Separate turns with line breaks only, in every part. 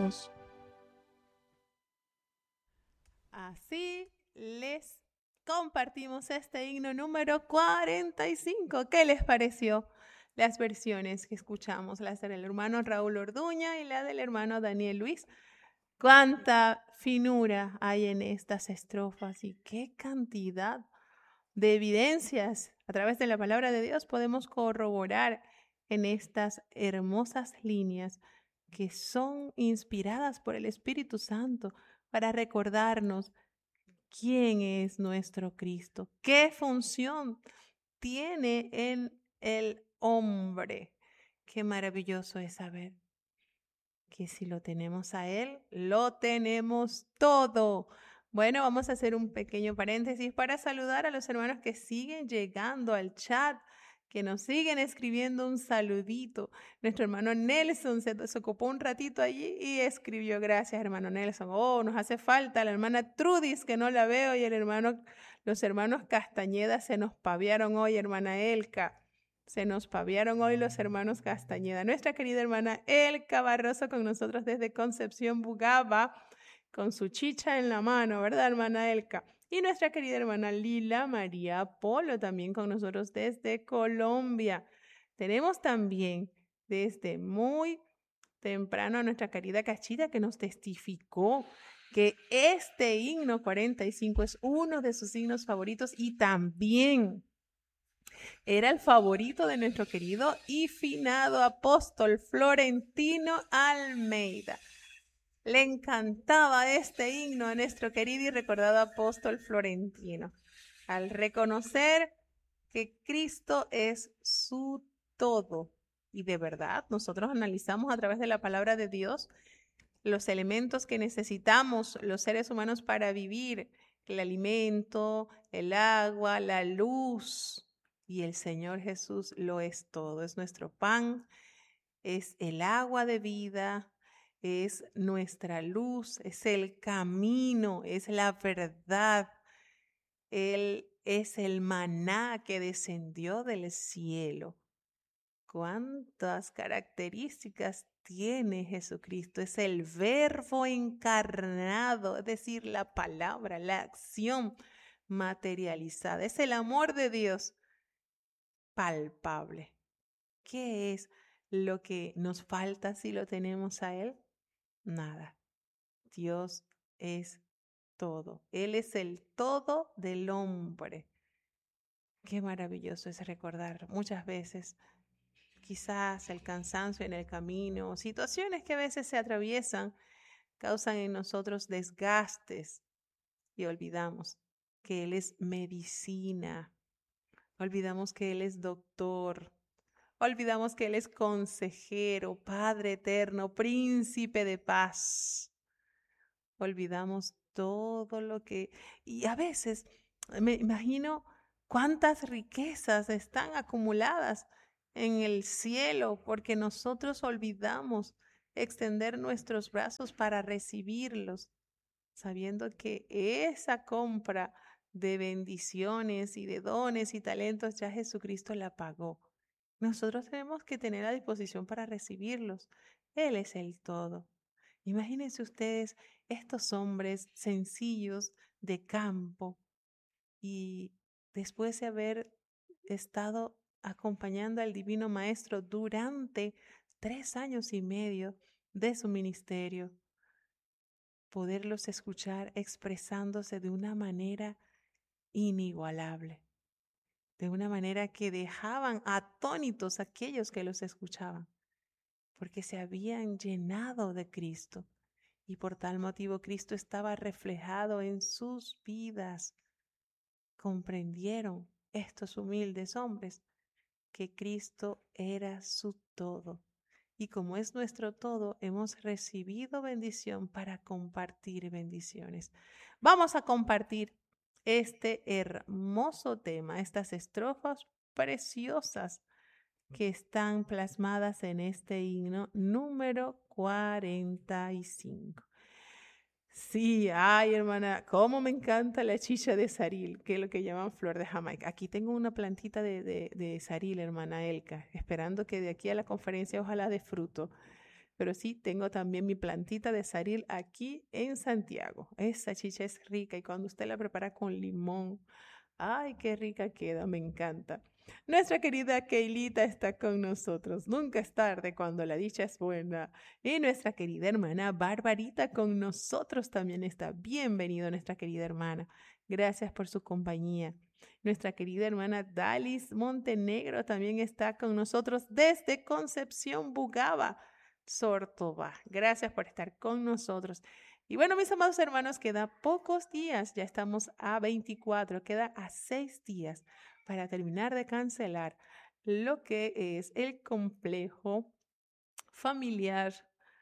continuamos. Así les compartimos este himno número 45. ¿Qué les pareció? Las versiones que escuchamos, las del hermano Raúl Orduña y la del hermano Daniel Luis. Cuánta finura hay en estas estrofas y qué cantidad de evidencias a través de la palabra de Dios podemos corroborar en estas hermosas líneas que son inspiradas por el Espíritu Santo para recordarnos quién es nuestro Cristo, qué función tiene en el hombre. Qué maravilloso es saber que si lo tenemos a Él, lo tenemos todo. Bueno, vamos a hacer un pequeño paréntesis para saludar a los hermanos que siguen llegando al chat, que nos siguen escribiendo un saludito. Nuestro hermano Nelson se ocupó un ratito allí y escribió, gracias hermano Nelson. Oh, nos hace falta la hermana Trudis, que no la veo, y los hermanos Castañeda se nos paviaron hoy, hermana Elka. Se nos paviaron hoy los hermanos Castañeda. Nuestra querida hermana Elka Barroso con nosotros desde Concepción, Bugaba, con su chicha en la mano, ¿verdad, hermana Elka? Y nuestra querida hermana Lila María Polo también con nosotros desde Colombia. Tenemos también desde muy temprano a nuestra querida Cachita que nos testificó que este himno 45 es uno de sus himnos favoritos y también era el favorito de nuestro querido y finado apóstol Florentino Almeida. Le encantaba este himno a nuestro querido y recordado apóstol Florentino. Al reconocer que Cristo es su todo. Y de verdad, nosotros analizamos a través de la palabra de Dios los elementos que necesitamos los seres humanos para vivir, el alimento, el agua, la luz. Y el Señor Jesús lo es todo, es nuestro pan, es el agua de vida, es nuestra luz, es el camino, es la verdad. Él es el maná que descendió del cielo. ¿Cuántas características tiene Jesucristo? Es el verbo encarnado, es decir, la palabra, la acción materializada. Es el amor de Dios palpable. ¿Qué es lo que nos falta si lo tenemos a Él? Nada. Dios es todo. Él es el todo del hombre. Qué maravilloso es recordar muchas veces quizás el cansancio en el camino, situaciones que a veces se atraviesan, causan en nosotros desgastes y olvidamos que Él es medicina, olvidamos que Él es doctor, olvidamos que Él es consejero, Padre eterno, príncipe de paz. Olvidamos todo lo que... Y a veces me imagino cuántas riquezas están acumuladas en el cielo porque nosotros olvidamos extender nuestros brazos para recibirlos, sabiendo que esa compra de bendiciones y de dones y talentos ya Jesucristo la pagó. Nosotros tenemos que tener a disposición para recibirlos. Él es el todo. Imagínense ustedes estos hombres sencillos de campo y después de haber estado acompañando al Divino Maestro durante 3 años y medio de su ministerio, poderlos escuchar expresándose de una manera inigualable, de una manera que dejaban atónitos a aquellos que los escuchaban, porque se habían llenado de Cristo y por tal motivo Cristo estaba reflejado en sus vidas. Comprendieron estos humildes hombres que Cristo era su todo. Y como es nuestro todo, hemos recibido bendición para compartir bendiciones. Vamos a compartir este hermoso tema, estas estrofas preciosas que están plasmadas en este himno número 45. Sí, ay, hermana, cómo me encanta la chicha de saril, que es lo que llaman flor de Jamaica. Aquí tengo una plantita de saril, hermana Elka, esperando que de aquí a la conferencia ojalá dé fruto. pero sí tengo también mi plantita de saril aquí en Santiago. Esa chicha es rica y cuando usted la prepara con limón, ay, qué rica queda, me encanta. Nuestra querida Keilita está con nosotros. Nunca es tarde cuando la dicha es buena. Y nuestra querida hermana Barbarita con nosotros también está. Bienvenido, nuestra querida hermana. Gracias por su compañía. Nuestra querida hermana Dalis Montenegro también está con nosotros desde Concepción, Bugaba, Sórtoba. Gracias por estar con nosotros. Y bueno, mis amados hermanos, queda pocos días, ya estamos a 24, queda a 6 días para terminar de cancelar lo que es el complejo familiar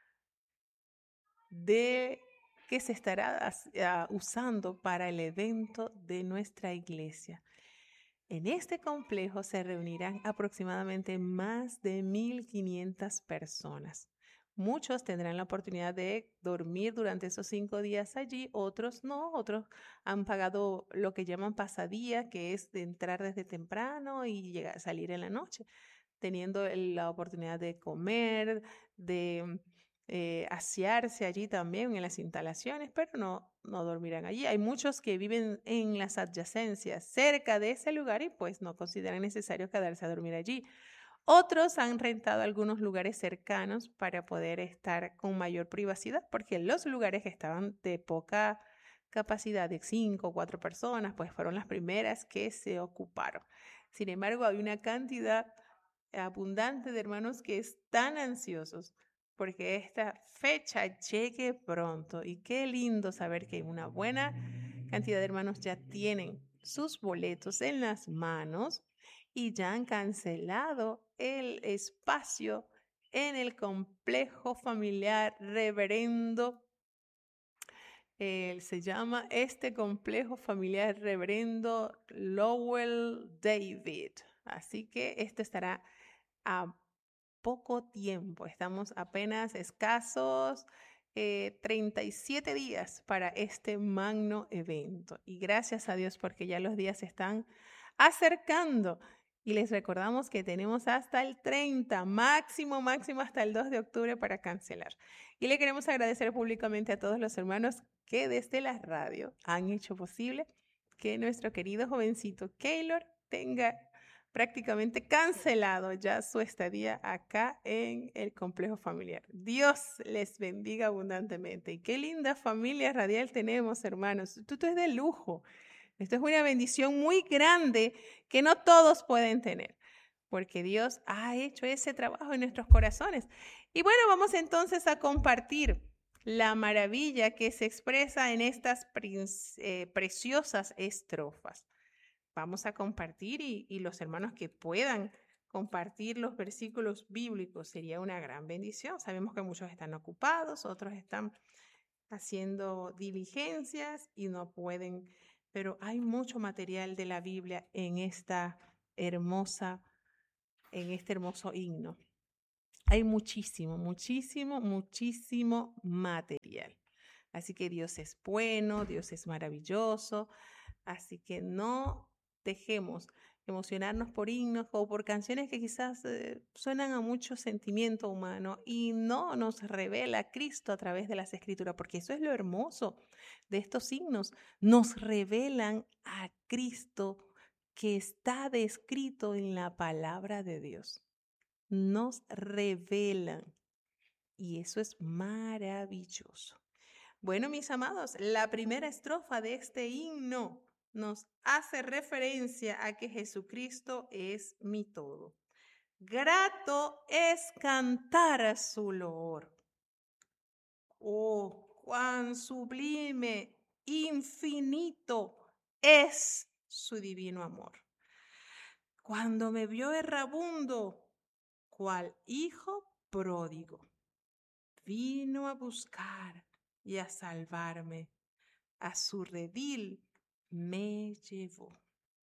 que se estará usando para el evento de nuestra iglesia. En este complejo se reunirán aproximadamente más de 1,500 personas. Muchos tendrán la oportunidad de dormir durante esos 5 días allí, otros no, otros han pagado lo que llaman pasadía, que es de entrar desde temprano y salir en la noche, teniendo la oportunidad de comer, de asearse allí también en las instalaciones, pero no dormirán allí. Hay muchos que viven en las adyacencias, cerca de ese lugar y pues no consideran necesario quedarse a dormir allí. Otros han rentado algunos lugares cercanos para poder estar con mayor privacidad, porque los lugares que estaban de poca capacidad, de 5 o 4 personas, pues fueron las primeras que se ocuparon. Sin embargo, hay una cantidad abundante de hermanos que están ansiosos porque esta fecha llegue pronto. Y qué lindo saber que una buena cantidad de hermanos ya tienen sus boletos en las manos y ya han cancelado el espacio en el complejo familiar Reverendo. Se llama este complejo familiar Reverendo Lowell David. Así que esto estará a poco tiempo. Estamos apenas escasos 37 días para este magno evento. Y gracias a Dios porque ya los días se están acercando. Y les recordamos que tenemos hasta el 30, máximo hasta el 2 de octubre para cancelar. Y le queremos agradecer públicamente a todos los hermanos que desde la radio han hecho posible que nuestro querido jovencito Keylor tenga prácticamente cancelado ya su estadía acá en el complejo familiar. Dios les bendiga abundantemente. Y qué linda familia radial tenemos, hermanos. Esto es de lujo. Esto es una bendición muy grande que no todos pueden tener, porque Dios ha hecho ese trabajo en nuestros corazones. Y bueno, vamos entonces a compartir la maravilla que se expresa en estas preciosas estrofas. Vamos a compartir y los hermanos que puedan compartir los versículos bíblicos sería una gran bendición. Sabemos que muchos están ocupados, otros están haciendo diligencias y no pueden, pero hay mucho material de la Biblia en este hermoso himno. Hay muchísimo material. Así que Dios es bueno, Dios es maravilloso. Así que no dejemos emocionarnos por himnos o por canciones que quizás suenan a mucho sentimiento humano y no nos revela Cristo a través de las Escrituras, porque eso es lo hermoso de estos himnos. Nos revelan a Cristo que está descrito en la palabra de Dios. Nos revelan y eso es maravilloso. Bueno, mis amados, la primera estrofa de este himno nos hace referencia a que Jesucristo es mi todo. Grato es cantar a su loor. Oh, cuán sublime, infinito es su divino amor. Cuando me vio errabundo, cual hijo pródigo, vino a buscar y a salvarme. A su redil me llevó.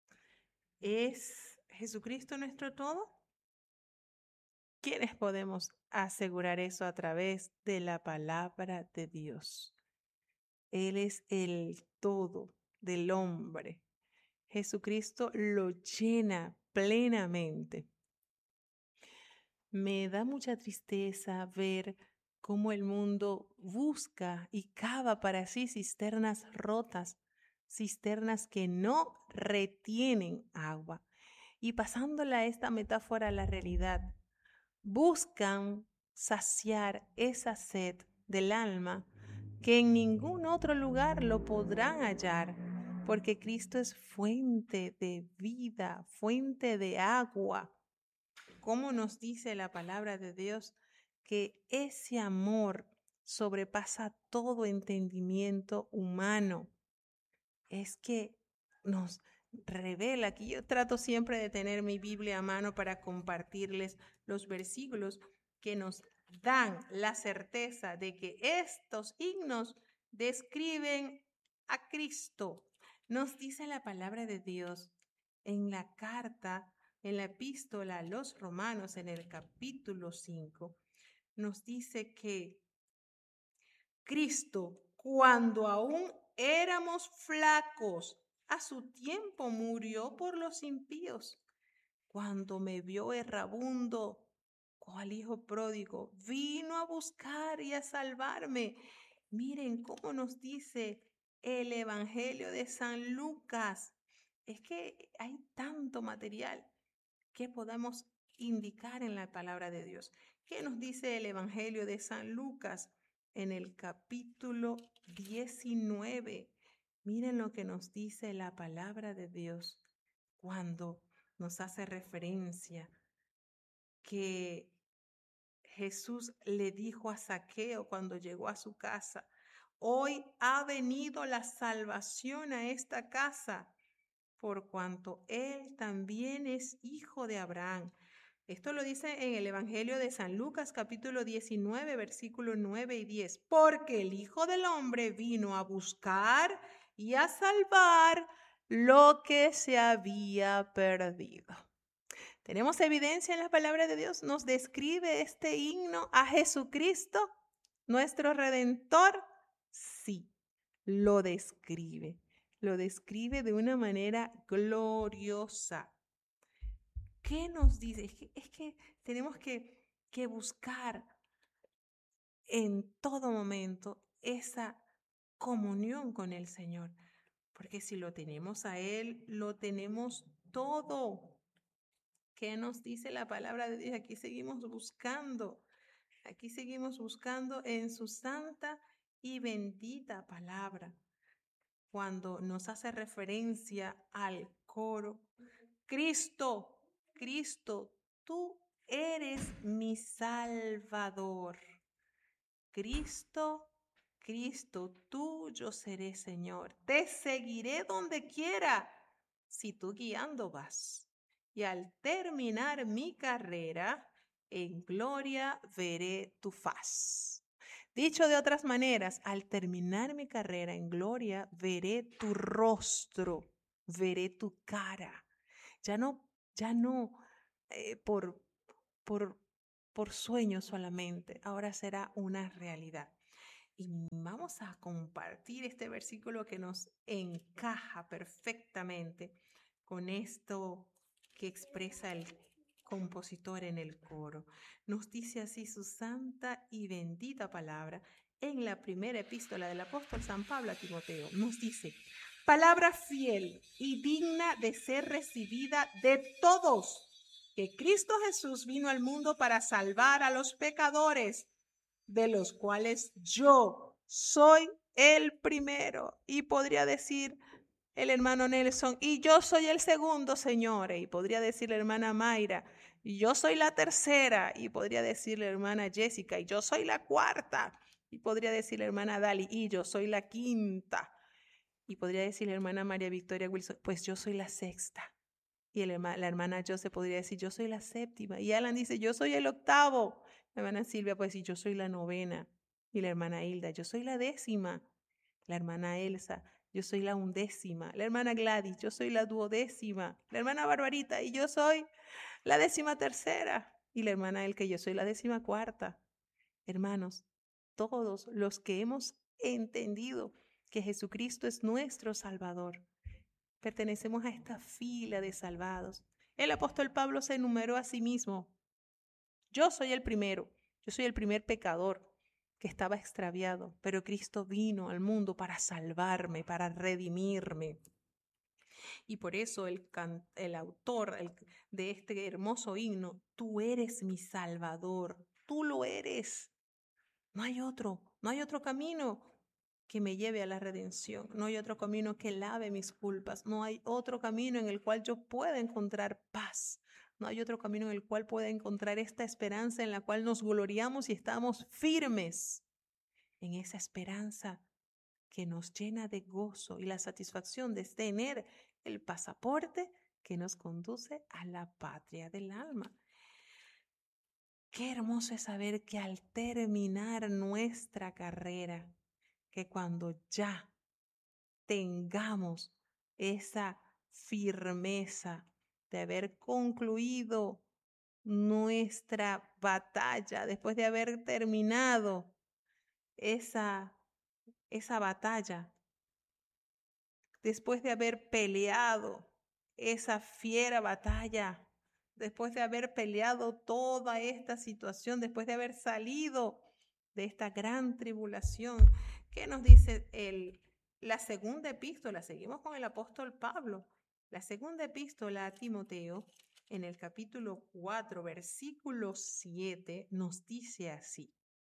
¿Es Jesucristo nuestro todo? ¿Quiénes podemos asegurar eso a través de la palabra de Dios? Él es el todo del hombre. Jesucristo lo llena plenamente. Me da mucha tristeza ver cómo el mundo busca y cava para sí cisternas rotas, cisternas que no retienen agua. Y pasándola esta metáfora a la realidad, buscan saciar esa sed del alma que en ningún otro lugar lo podrán hallar, porque Cristo es fuente de vida, fuente de agua. ¿Cómo nos dice la palabra de Dios que ese amor sobrepasa todo entendimiento humano? Es que nos revela, aquí yo trato siempre de tener mi Biblia a mano para compartirles los versículos que nos dan la certeza de que estos himnos describen a Cristo. Nos dice la palabra de Dios en la carta, en la epístola a los Romanos, en el capítulo 5, nos dice que Cristo, cuando aún éramos flacos, a su tiempo murió por los impíos. Cuando me vio errabundo, cual hijo pródigo, vino a buscar y a salvarme. Miren cómo nos dice el Evangelio de San Lucas. Es que hay tanto material que podamos indicar en la palabra de Dios. ¿Qué nos dice el Evangelio de San Lucas en el capítulo 19? Miren lo que nos dice la palabra de Dios cuando nos hace referencia que Jesús le dijo a Zaqueo cuando llegó a su casa: hoy ha venido la salvación a esta casa, por cuanto él también es hijo de Abraham. Esto lo dice en el Evangelio de San Lucas, capítulo 19, versículos 9 y 10. Porque el Hijo del Hombre vino a buscar y a salvar lo que se había perdido. ¿Tenemos evidencia en la palabra de Dios? ¿Nos describe este himno a Jesucristo, nuestro Redentor? Sí, lo describe. Lo describe de una manera gloriosa. ¿Qué nos dice? Es que tenemos que buscar en todo momento esa comunión con el Señor, porque si lo tenemos a Él, lo tenemos todo. ¿Qué nos dice la palabra de Dios? Aquí seguimos buscando en su santa y bendita palabra, cuando nos hace referencia al coro: Cristo, Cristo, tú eres mi Salvador. Cristo, Cristo, tuyo seré, Señor. Te seguiré donde quiera, si tú guiando vas. Y al terminar mi carrera, en gloria veré tu faz. Dicho de otras maneras, al terminar mi carrera en gloria, veré tu rostro, veré tu cara. Ya no por, por sueño solamente, ahora será una realidad. Y vamos a compartir este versículo que nos encaja perfectamente con esto que expresa el compositor en el coro. Nos dice así su santa y bendita palabra en la primera epístola del apóstol San Pablo a Timoteo. Nos dice: palabra fiel y digna de ser recibida de todos, que Cristo Jesús vino al mundo para salvar a los pecadores, de los cuales yo soy el primero. Y podría decir el hermano Nelson: y yo soy el segundo, señores. Y podría decir la hermana Mayra: y yo soy la tercera. Y podría decir la hermana Jessica: y yo soy la cuarta. Y podría decir la hermana Dali: y yo soy la quinta. Y podría decir la hermana María Victoria Wilson: pues yo soy la sexta. Y la hermana Jose podría decir: yo soy la séptima. Y Alan dice: yo soy el octavo. La hermana Silvia puede decir: yo soy la novena. Y la hermana Hilda: yo soy la décima. La hermana Elsa: yo soy la undécima. La hermana Gladys: yo soy la duodécima. La hermana Barbarita: y yo soy la 13ª. Y la hermana Elke: yo soy la 14ª. Hermanos, todos los que hemos entendido que Jesucristo es nuestro Salvador, pertenecemos a esta fila de salvados. El apóstol Pablo se enumeró a sí mismo: yo soy el primero, yo soy el primer pecador. que estaba extraviado, pero Cristo vino al mundo para salvarme, para redimirme. Y por eso el autor de este hermoso himno, tú eres mi Salvador, tú lo eres. No hay otro camino que me lleve a la redención. No hay otro camino que lave mis culpas. No hay otro camino en el cual yo pueda encontrar paz. No hay otro camino en el cual pueda encontrar esta esperanza en la cual nos gloriamos y estamos firmes en esa esperanza que nos llena de gozo y la satisfacción de tener el pasaporte que nos conduce a la patria del alma. Qué hermoso es saber que al terminar nuestra carrera, que cuando ya tengamos esa firmeza de haber concluido nuestra batalla, después de haber terminado esa batalla, después de haber peleado esa fiera batalla, después de haber peleado toda esta situación, después de haber salido de esta gran tribulación. ¿Qué nos dice la segunda epístola? Seguimos con el apóstol Pablo. La segunda epístola a Timoteo, en el capítulo 4, versículo 7, nos dice así: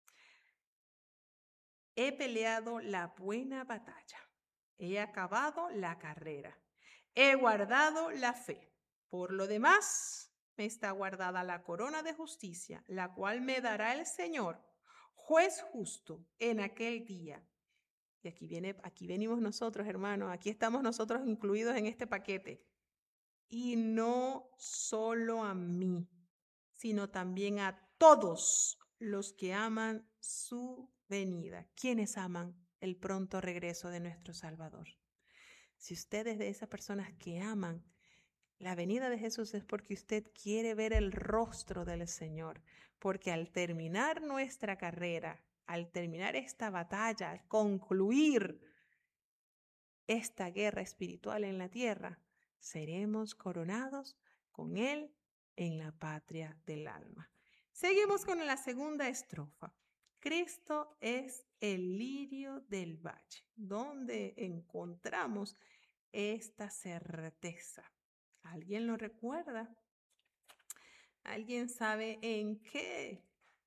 he peleado la buena batalla, he acabado la carrera, he guardado la fe. Por lo demás, me está guardada la corona de justicia, la cual me dará el Señor, juez justo, en aquel día. Y aquí venimos nosotros, hermanos, aquí estamos nosotros incluidos en este paquete. Y no solo a mí, sino también a todos los que aman su venida. ¿Quiénes aman el pronto regreso de nuestro Salvador? Si usted es de esas personas que aman la venida de Jesús, es porque usted quiere ver el rostro del Señor, porque al terminar nuestra carrera, al terminar esta batalla, al concluir esta guerra espiritual en la tierra, seremos coronados con Él en la patria del alma. Seguimos con la segunda estrofa. Cristo es el lirio del valle, donde encontramos esta certeza. ¿Alguien lo recuerda? ¿Alguien sabe en qué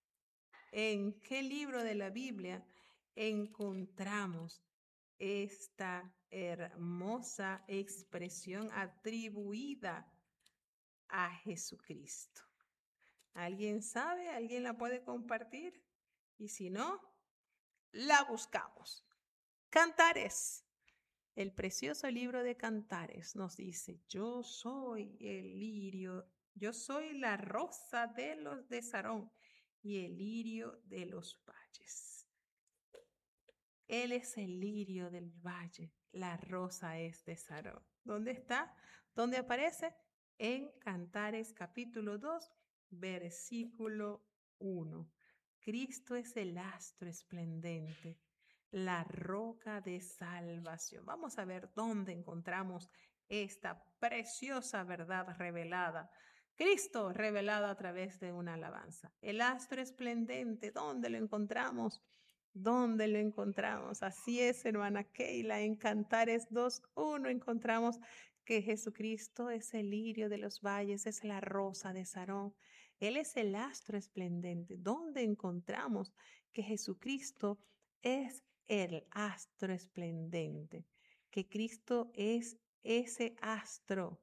libro de la Biblia encontramos esta hermosa expresión atribuida a Jesucristo? ¿Alguien sabe? ¿Alguien la puede compartir? Y si no, la buscamos. Cantares. El precioso libro de Cantares nos dice: yo soy el lirio, yo soy la rosa de los de Sarón y el lirio de los valles. Él es el lirio del valle, la rosa es de Sarón. ¿Dónde está? ¿Dónde aparece? En Cantares capítulo 2, versículo 1. Cristo es el astro esplendente, la roca de salvación. Vamos a ver dónde encontramos esta preciosa verdad revelada. Cristo revelado a través de una alabanza. El astro esplendente, ¿dónde lo encontramos? ¿Dónde lo encontramos? Así es, hermana Keila, en Cantares 2:1 encontramos que Jesucristo es el lirio de los valles, es la rosa de Sarón. Él es el astro esplendente. ¿Dónde encontramos que Jesucristo es el astro esplendente? Que Cristo es ese astro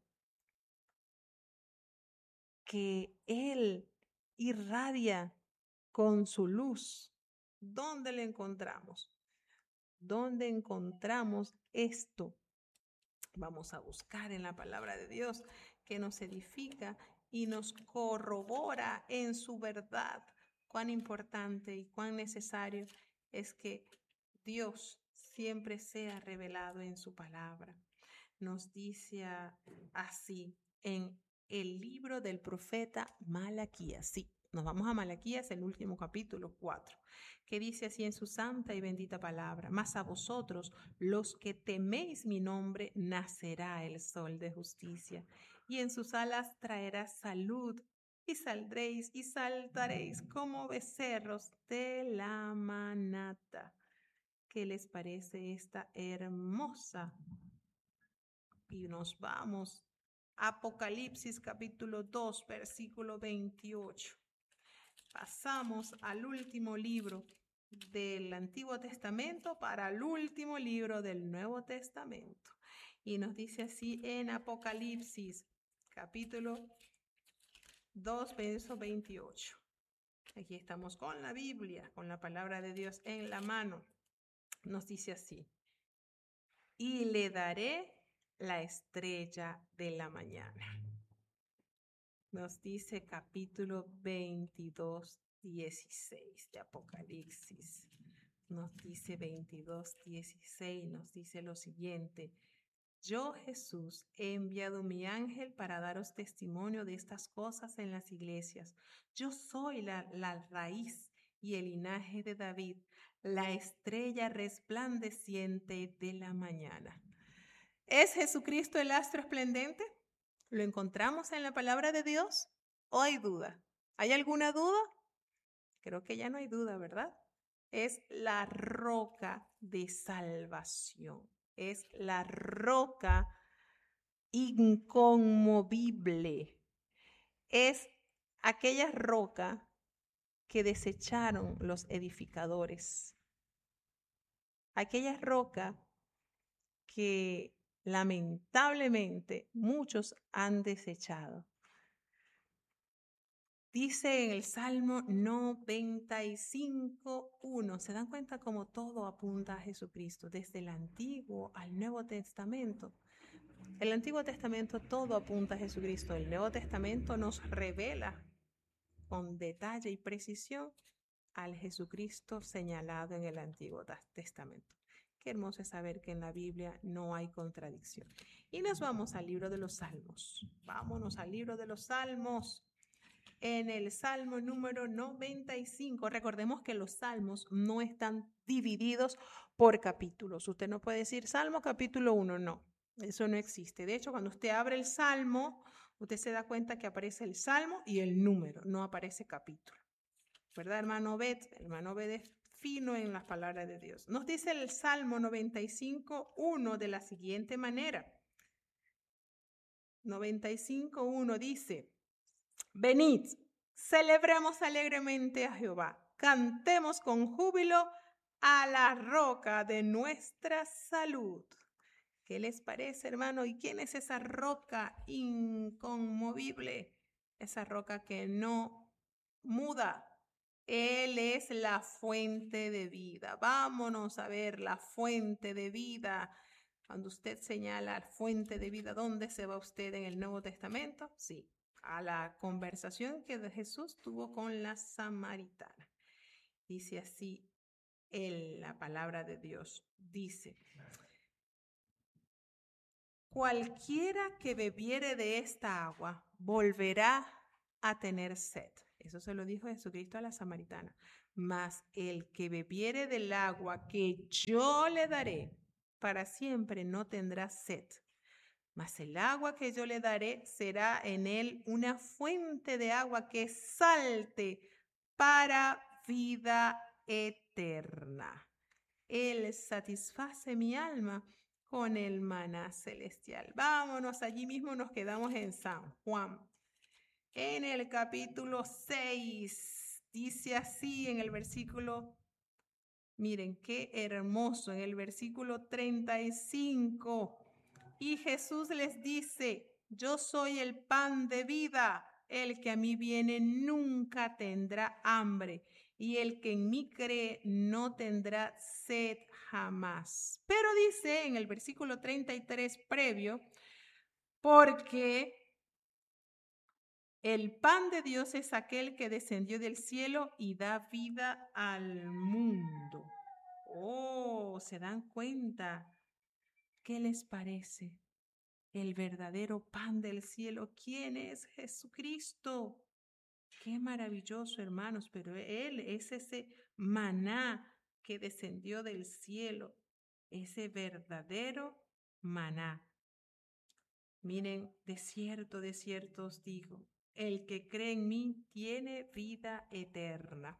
que Él irradia con su luz. ¿Dónde lo encontramos? ¿Dónde encontramos esto? Vamos a buscar en la palabra de Dios, que nos edifica y nos corrobora en su verdad cuán importante y cuán necesario es que Dios siempre sea revelado en su palabra. Nos dice así en el libro del profeta Malaquías. Sí, nos vamos a Malaquías, el último capítulo 4, que dice así en su santa y bendita palabra: mas a vosotros, los que teméis mi nombre, nacerá el sol de justicia, y en sus alas traerá salud y saldréis y saltaréis como becerros de la manada. ¿Qué les parece esta hermosa? Y nos vamos. Apocalipsis capítulo 2, versículo 28. Pasamos al último libro del Antiguo Testamento para el último libro del Nuevo Testamento. Y nos dice así en Apocalipsis capítulo 2, verso 28. Aquí estamos con la Biblia, con la palabra de Dios en la mano. Nos dice así: y le daré la estrella de la mañana. Nos dice capítulo 22, 16 de Apocalipsis. Nos dice 22, 16, nos dice lo siguiente: yo, Jesús, he enviado mi ángel para daros testimonio de estas cosas en las iglesias. Yo soy la raíz y el linaje de David, la estrella resplandeciente de la mañana. ¿Es Jesucristo el astro esplendente? ¿Lo encontramos en la palabra de Dios? ¿O hay duda? ¿Hay alguna duda? Creo que ya no hay duda, ¿verdad? Es la roca de salvación. Es la roca inconmovible. Es aquella roca que desecharon los edificadores. Aquella roca que lamentablemente muchos han desechado. Dice en el Salmo 95:1, ¿se dan cuenta cómo todo apunta a Jesucristo, desde el Antiguo al Nuevo Testamento? El Antiguo Testamento todo apunta a Jesucristo, el Nuevo Testamento nos revela con detalle y precisión al Jesucristo señalado en el Antiguo Testamento. Qué hermoso es saber que en la Biblia no hay contradicción. Y nos vamos al libro de los Salmos. Vámonos al libro de los Salmos. En el Salmo número 95, recordemos que los salmos no están divididos por capítulos. Usted no puede decir Salmo capítulo 1, no, eso no existe. De hecho, cuando usted abre el Salmo, usted se da cuenta que aparece el Salmo y el número, no aparece capítulo. ¿Verdad, hermano Obed? Hermano Obed es fino en las palabras de Dios. Nos dice el Salmo 95:1 de la siguiente manera. 95:1 dice: venid, celebremos alegremente a Jehová, cantemos con júbilo a la roca de nuestra salud. ¿Qué les parece, hermano? ¿Y quién es esa roca inconmovible? Esa roca que no muda. Él es la fuente de vida. Vámonos a ver la fuente de vida. Cuando usted señala fuente de vida, ¿dónde se va usted en el Nuevo Testamento? Sí, a la conversación que Jesús tuvo con la samaritana. Dice así la palabra de Dios. Dice: cualquiera que bebiere de esta agua volverá a tener sed. Eso se lo dijo Jesucristo a la samaritana. Mas el que bebiere del agua que yo le daré, para siempre no tendrá sed. Mas el agua que yo le daré será en él una fuente de agua que salte para vida eterna. Él satisface mi alma con el maná celestial. Vámonos, allí mismo nos quedamos en San Juan. En el capítulo 6, dice así en el versículo, miren qué hermoso, en el versículo 35. Y Jesús les dice: yo soy el pan de vida, el que a mí viene nunca tendrá hambre, y el que en mí cree no tendrá sed jamás. Pero dice en el versículo 33 previo: porque el pan de Dios es aquel que descendió del cielo y da vida al mundo. Oh, ¿se dan cuenta? ¿Qué les parece? El verdadero pan del cielo, ¿quién es? Jesucristo. Qué maravilloso, hermanos, pero Él es ese maná que descendió del cielo, ese verdadero maná. Miren, de cierto os digo, el que cree en mí tiene vida eterna.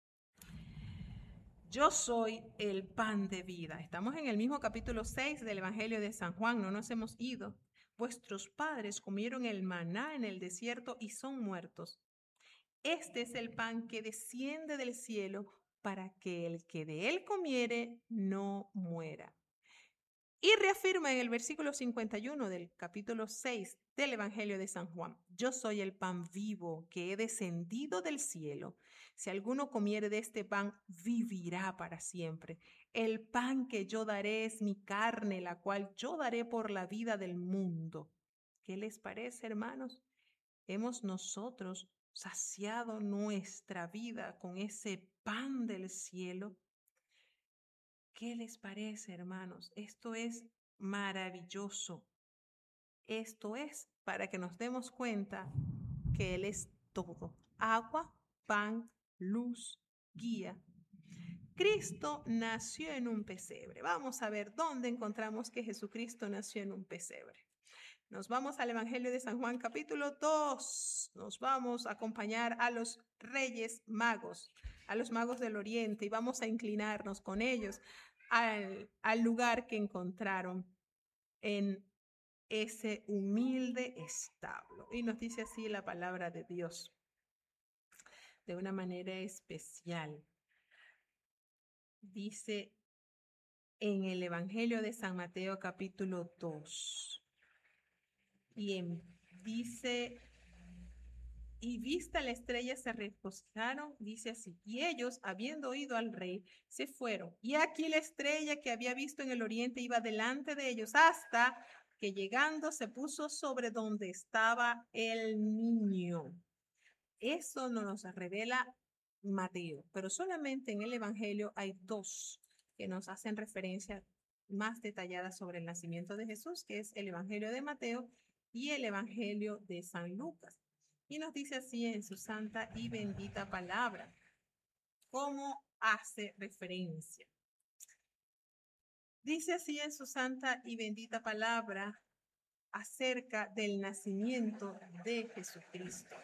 Yo soy el pan de vida. Estamos en el mismo capítulo 6 del Evangelio de San Juan, no nos hemos ido. Vuestros padres comieron el maná en el desierto y son muertos. Este es el pan que desciende del cielo para que el que de él comiere no muera. Y reafirma en el versículo 51 del capítulo 6 del Evangelio de San Juan: yo soy el pan vivo que he descendido del cielo. Si alguno comiere de este pan, vivirá para siempre. El pan que yo daré es mi carne, la cual yo daré por la vida del mundo. ¿Qué les parece, hermanos? ¿Hemos nosotros saciado nuestra vida con ese pan del cielo? ¿Qué les parece, hermanos? Esto es maravilloso. Esto es para que nos demos cuenta que Él es todo: agua, pan, luz, guía. Cristo nació en un pesebre. Vamos a ver dónde encontramos que Jesucristo nació en un pesebre. Nos vamos al Evangelio de San Juan, capítulo 2. Nos vamos a acompañar a los Reyes Magos, a los magos del Oriente, y vamos a inclinarnos con ellos al lugar que encontraron en ese humilde establo. Y nos dice así la palabra de Dios, de una manera especial. Dice en el Evangelio de San Mateo, capítulo 2. Dice: y vista la estrella se regocijaron, dice así, y ellos, habiendo oído al rey, se fueron. Y aquí la estrella que había visto en el oriente iba delante de ellos, hasta que llegando se puso sobre donde estaba el niño. Eso nos revela Mateo, pero solamente en el Evangelio hay dos que nos hacen referencia más detallada sobre el nacimiento de Jesús, que es el Evangelio de Mateo y el Evangelio de San Lucas. Y nos dice así en su santa y bendita palabra, cómo hace referencia. Dice así en su santa y bendita palabra acerca del nacimiento de Jesucristo.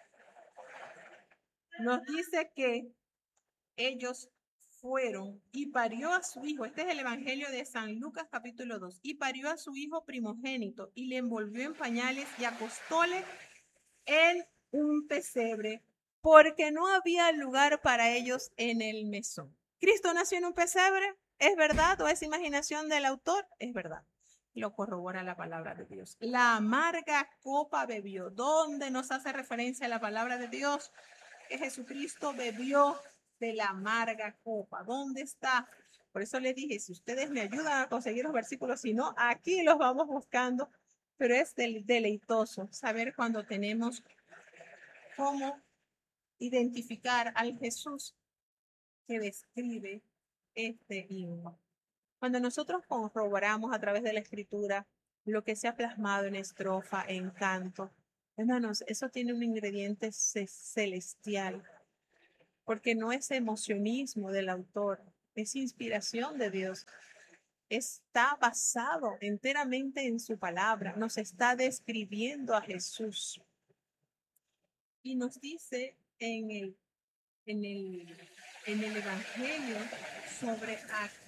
Nos dice que ellos fueron y parió a su hijo. Este es el Evangelio de San Lucas, capítulo 2. Y parió a su hijo primogénito y le envolvió en pañales y acostóle en un pesebre, porque no había lugar para ellos en el mesón. ¿Cristo nació en un pesebre? ¿Es verdad o es imaginación del autor? Es verdad. Lo corrobora la palabra de Dios. La amarga copa bebió. ¿Dónde nos hace referencia a la palabra de Dios? Que Jesucristo bebió de la amarga copa. ¿Dónde está? Por eso les dije, si ustedes me ayudan a conseguir los versículos, si no, aquí los vamos buscando. Pero es deleitoso saber cuando tenemos cómo identificar al Jesús que describe este himno. Cuando nosotros corroboramos a través de la escritura lo que se ha plasmado en estrofa, en canto, hermanos, eso tiene un ingrediente celestial, porque no es emocionismo del autor, es inspiración de Dios. Está basado enteramente en su palabra, nos está describiendo a Jesús. Y nos dice en el Evangelio sobre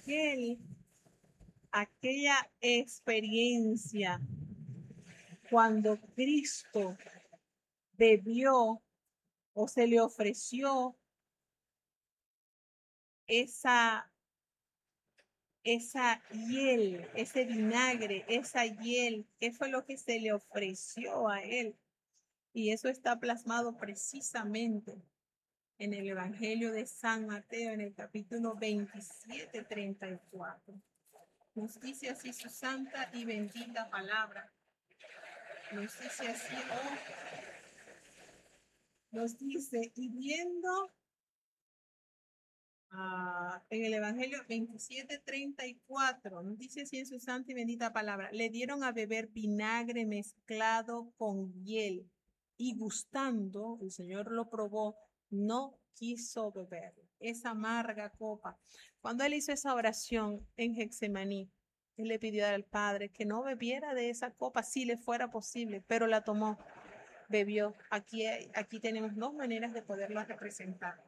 aquella experiencia cuando Cristo bebió o se le ofreció esa hiel, ese vinagre, esa hiel, ¿qué fue lo que se le ofreció a él? Y eso está plasmado precisamente en el Evangelio de San Mateo, en el capítulo 27, 34. Nos dice así su santa y bendita palabra. Nos dice así, nos dice, y viendo en el Evangelio 27, 34, nos dice así en su santa y bendita palabra, le dieron a beber vinagre mezclado con hiel, y gustando, el Señor lo probó, no quiso beber esa amarga copa. Cuando él hizo esa oración en Getsemaní, él le pidió al Padre que no bebiera de esa copa si le fuera posible, pero la tomó. bebió. Aquí tenemos dos maneras de poderlo representar.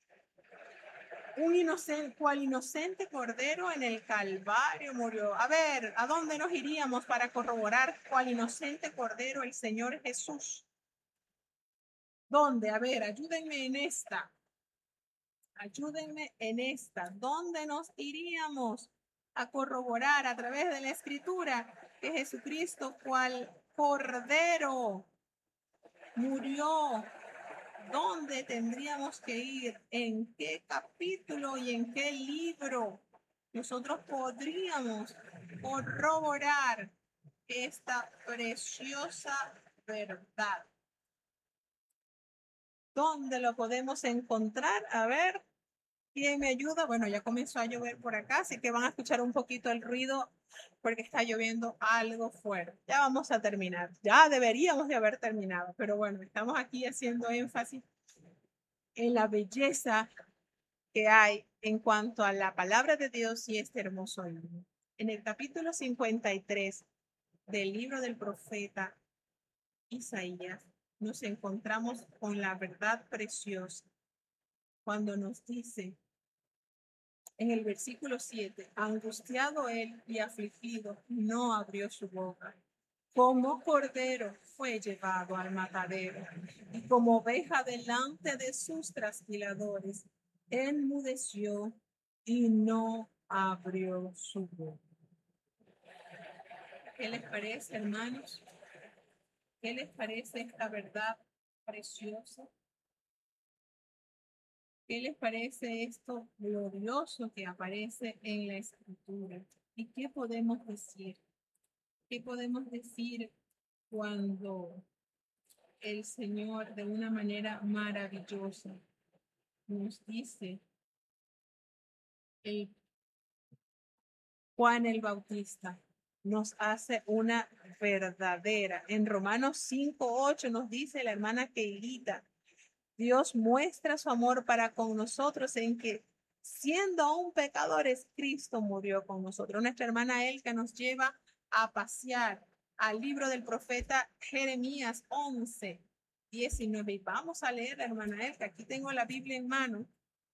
Cual inocente cordero en el Calvario murió. A ver, ¿a dónde nos iríamos para corroborar cuál inocente cordero el Señor Jesús? ¿Dónde? A ver, ayúdenme en esta. Ayúdenme en esta. ¿Dónde nos iríamos a corroborar a través de la Escritura que Jesucristo, cual cordero, murió? ¿Dónde tendríamos que ir? ¿En qué capítulo y en qué libro nosotros podríamos corroborar esta preciosa verdad? ¿Dónde lo podemos encontrar? A ver, ¿quién me ayuda? Bueno, ya comenzó a llover por acá, así que van a escuchar un poquito el ruido porque está lloviendo algo fuerte. Ya vamos a terminar. Ya deberíamos de haber terminado, pero bueno, estamos aquí haciendo énfasis en la belleza que hay en cuanto a la palabra de Dios y este hermoso libro. En el capítulo 53 del libro del profeta Isaías, nos encontramos con la verdad preciosa cuando nos dice en el versículo 7, angustiado él y afligido, no abrió su boca. Como cordero fue llevado al matadero, y como oveja delante de sus trasquiladores, enmudeció y no abrió su boca. ¿Qué les parece, hermanos? ¿Qué les parece esta verdad preciosa? ¿Qué les parece esto glorioso que aparece en la Escritura? ¿Y qué podemos decir? ¿Qué podemos decir cuando el Señor de una manera maravillosa nos dice el Juan el Bautista nos hace una verdadera? En Romanos 5:8 nos dice la hermana Keilita, Dios muestra su amor para con nosotros en que siendo aún pecadores, Cristo murió con nosotros. Nuestra hermana Elka nos lleva a pasear al libro del profeta Jeremías 11:19. Y vamos a leer, hermana Elka, aquí tengo la Biblia en mano.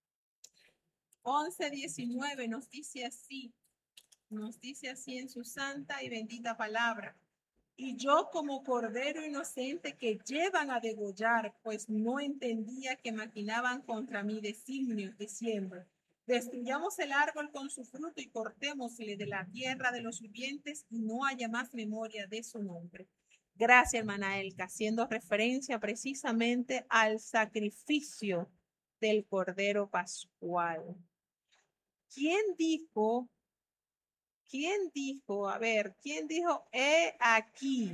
11:19 nos dice así en su santa y bendita palabra. Y yo como cordero inocente que llevan a degollar, pues no entendía que maquinaban contra mí designios, diciendo, destruyamos el árbol con su fruto y cortémosle de la tierra de los vivientes y no haya más memoria de su nombre. Gracias, hermana Elka, haciendo referencia precisamente al sacrificio del cordero pascual. ¿Quién dijo? A ver, quién dijo, he aquí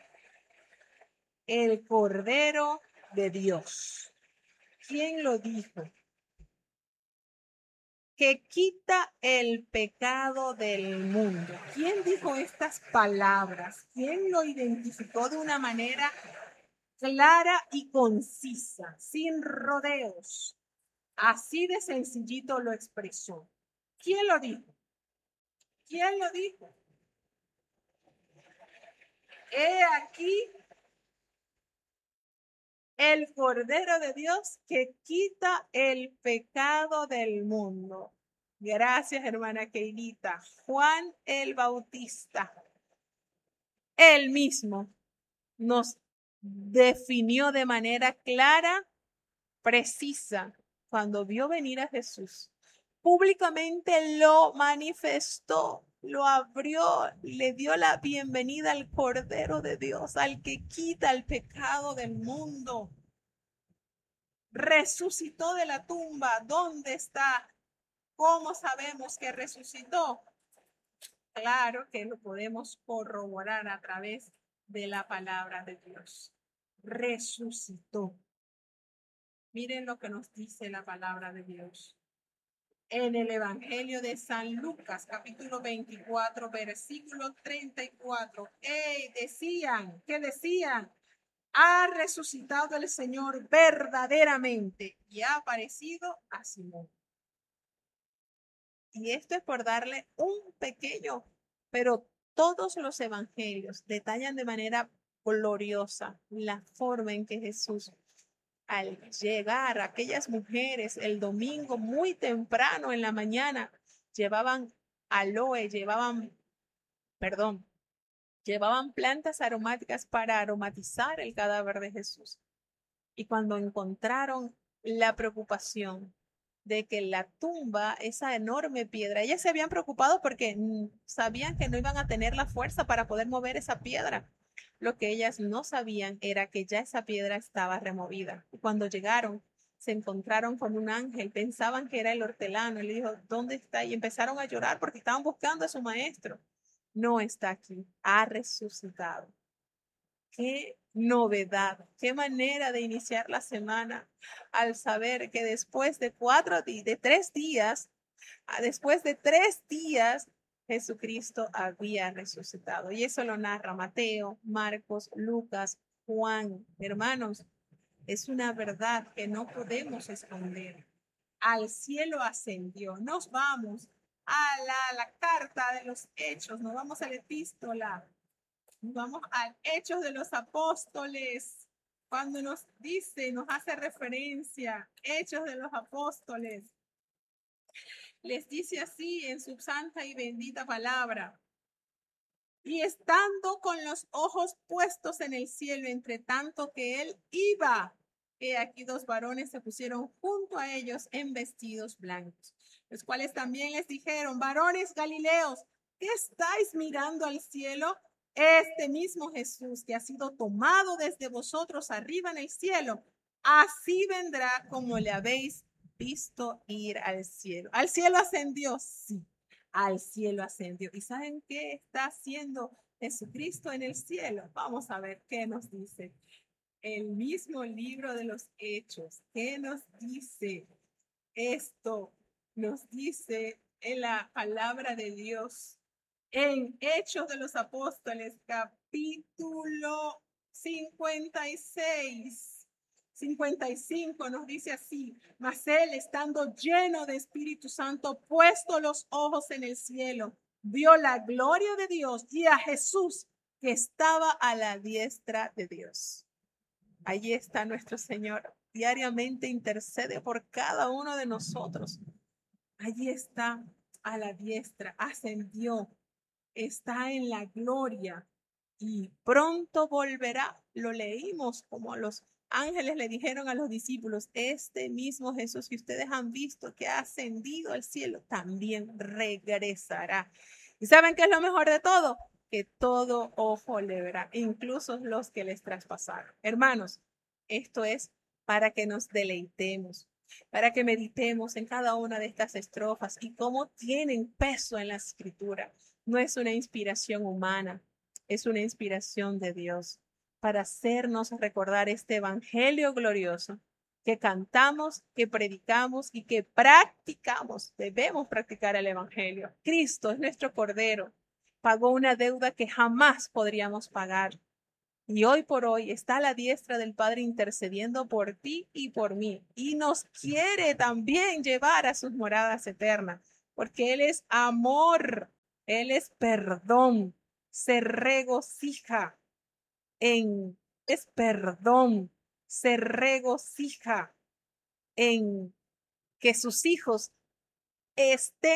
el Cordero de Dios? ¿Quién lo dijo? Que quita el pecado del mundo. ¿Quién dijo estas palabras? ¿Quién lo identificó de una manera clara y concisa, sin rodeos? Así de sencillito lo expresó. ¿Quién lo dijo? ¿Quién lo dijo? He aquí el Cordero de Dios que quita el pecado del mundo. Gracias, hermana Keilita. Juan el Bautista, él mismo nos definió de manera clara, precisa, cuando vio venir a Jesús. Públicamente lo manifestó, lo abrió, le dio la bienvenida al Cordero de Dios, al que quita el pecado del mundo. Resucitó de la tumba. ¿Dónde está? ¿Cómo sabemos que resucitó? Claro que lo podemos corroborar a través de la palabra de Dios. Resucitó. Miren lo que nos dice la palabra de Dios. En el Evangelio de San Lucas, capítulo 24, versículo 34. Decían, ¿qué decían? Ha resucitado el Señor verdaderamente y ha aparecido a Simón. Y esto es por darle un pequeño, pero todos los evangelios detallan de manera gloriosa la forma en que Jesús, al llegar a aquellas mujeres el domingo muy temprano en la mañana, llevaban aloe, llevaban plantas aromáticas para aromatizar el cadáver de Jesús. Y cuando encontraron la preocupación de que la tumba, esa enorme piedra, ellas se habían preocupado porque sabían que no iban a tener la fuerza para poder mover esa piedra. Lo que ellas no sabían era que ya esa piedra estaba removida. Y cuando llegaron, se encontraron con un ángel, pensaban que era el hortelano, y le dijo, ¿dónde está? Y empezaron a llorar porque estaban buscando a su maestro. No está aquí, ha resucitado. Qué novedad, qué manera de iniciar la semana al saber que después de 3 días, después de 3 días, Jesucristo había resucitado. Y eso lo narra Mateo, Marcos, Lucas, Juan. Hermanos, es una verdad que no podemos esconder. Al cielo ascendió. Nos vamos a la carta de los Hechos, nos vamos a la epístola. Vamos a Hechos de los Apóstoles. Cuando nos dice, nos hace referencia, Hechos de los Apóstoles. Les dice así en su santa y bendita palabra. Y estando con los ojos puestos en el cielo, entre tanto que él iba, he aquí 2 varones se pusieron junto a ellos en vestidos blancos, los cuales también les dijeron, varones galileos, ¿qué estáis mirando al cielo? Este mismo Jesús que ha sido tomado desde vosotros arriba en el cielo, así vendrá como le habéis visto ir al cielo. ¿Al cielo ascendió? Sí, al cielo ascendió. ¿Y saben qué está haciendo Jesucristo en el cielo? Vamos a ver qué nos dice el mismo libro de los Hechos. ¿Qué nos dice esto? Nos dice en la palabra de Dios en Hechos de los Apóstoles, capítulo 55 nos dice así, mas él estando lleno de Espíritu Santo, puesto los ojos en el cielo, vio la gloria de Dios y a Jesús que estaba a la diestra de Dios. Allí está nuestro Señor, diariamente intercede por cada uno de nosotros. Allí está a la diestra, ascendió, está en la gloria y pronto volverá. Lo leímos como los ángeles le dijeron a los discípulos, este mismo Jesús que ustedes han visto que ha ascendido al cielo, también regresará. ¿Y saben qué es lo mejor de todo? Que todo ojo le verá, incluso los que les traspasaron. Hermanos, esto es para que nos deleitemos, para que meditemos en cada una de estas estrofas y cómo tienen peso en la escritura. No es una inspiración humana, es una inspiración de Dios para hacernos recordar este evangelio glorioso que cantamos, que predicamos y que practicamos. Debemos practicar el evangelio. Cristo es nuestro Cordero. Pagó una deuda que jamás podríamos pagar. Y hoy por hoy está a la diestra del Padre intercediendo por ti y por mí. Y nos quiere también llevar a sus moradas eternas, porque Él es amor, Él es perdón, se regocija es perdón, se regocija en que sus hijos estén